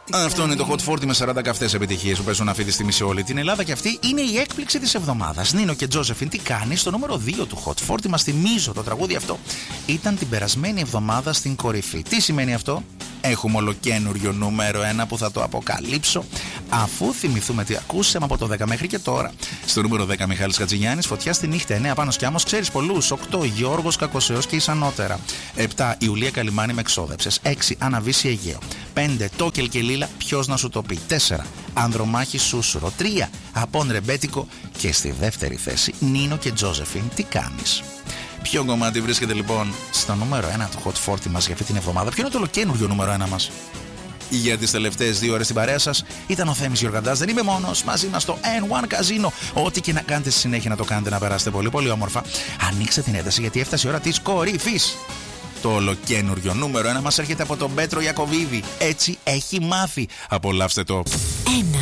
Αυτό είναι το Hot 40 με 40 καυτές επιτυχίες που παίζουν αυτή τη στιγμή σε όλη την Ελλάδα και αυτή είναι η έκπληξη της εβδομάδας. Νίνο και Τζόζεφιν, τι κάνει στο νούμερο 2 του Hot 40. Μας θυμίζω, το τραγούδι αυτό ήταν την περασμένη εβδομάδα στην κορυφή. Τι σημαίνει αυτό? Έχουμε ολοκένουργιο νούμερο 1 που θα το αποκαλύψω αφού θυμηθούμε τι ακούσαμε από το 10 μέχρι και τώρα. Στο νούμερο 10 Μιχάλης Χατζηγιάννης, Φωτιά στη νύχτα. 9 Πάνος Κιάμος, ξέρεις πολλούς. 8 Γιώργος Κακοσεός και Ισανότερα. 7 Ιουλία Καλιμάνη με Εξόδεψες. 6 Αναβίση Αιγαίο. 5 Τόκελ και Λίλα, ποιος να σου το πει. 4 Ανδρομάχη Σούσουρο. 3 Απόν Ρεμπέτικο. Και στη δεύτερη θέση Νίνο και Τζόζεφιν, τι κάνεις. Ποιο κομμάτι βρίσκεται λοιπόν στο νούμερο 1 του Hot 40 μας για αυτή την εβδομάδα? Ποιο είναι το ολοκένουργιο νούμερο 1 μας? Για τις τελευταίες 2 ώρες στην παρέα σας ήταν ο Θέμης Γιοργαντάς. Δεν είμαι μόνος, μαζί μας στο N1 Casino. Ό,τι και να κάνετε στη συνέχεια να το κάνετε, να περάσετε πολύ πολύ όμορφα. Ανοίξτε την ένταση γιατί έφτασε η ώρα της κορυφής. Το ολοκένουργιο νούμερο 1 μας έρχεται από τον Πέτρο Ιακωβίδη. Έτσι έχει μάθει. Απολαύστε το.